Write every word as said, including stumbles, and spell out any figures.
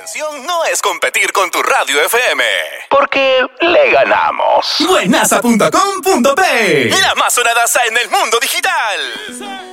intención no es competir con tu radio F M, porque le ganamos. Buenaza punto com punto pe, la más sonadaza en el mundo digital.